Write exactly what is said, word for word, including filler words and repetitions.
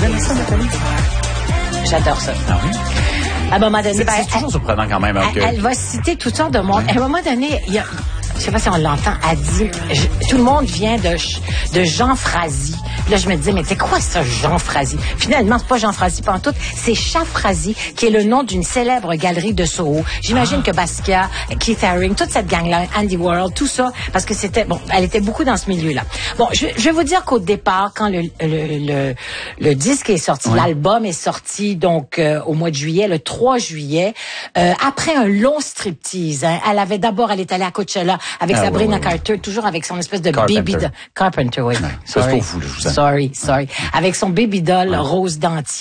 Vous aimez ça, Nathalie? J'adore ça. Ah oui? À un moment donné, C'est, ben, c'est toujours elle, surprenant quand même. Hein, elle, que... elle va citer toutes sortes de monde. Ouais. À un moment donné, il y a, je sais pas si on l'entend, elle dit, je, tout le monde vient de, de Jean Frazzy. Puis là, je me disais, mais c'est quoi ça, Jean Frazzy? Finalement, c'est pas Jean Frazzy pantoute, c'est Chat Frazzy, qui est le nom d'une célèbre galerie de Soho. J'imagine ah. que Basquiat, Keith Haring, toute cette gang-là, Andy Warhol, tout ça, parce que c'était, bon, elle était beaucoup dans ce milieu-là. Bon, je, je vais vous dire qu'au départ, quand le, le, le, le disque est sorti, ouais. l'album est sorti, donc, euh, au mois de juillet, le trois juillet, euh, après un long striptease, hein, elle avait d'abord, elle est allée à Coachella avec ah, Sabrina ouais, ouais, Carter, ouais. toujours avec son espèce de Carpenter. baby doll. Carpenter, oui. Ouais, ça, c'est pour vous, là, je vous Sorry, sorry. Avec son baby doll ouais. rose dentier.